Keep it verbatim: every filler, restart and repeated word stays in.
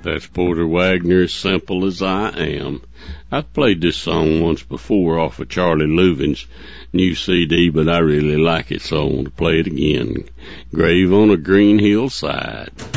That's Porter Wagoner, Simple as I Am. I've played this song once before off of Charlie Louvin's new C D, but I really like it, so I want to play it again. Grave on a Green Hillside.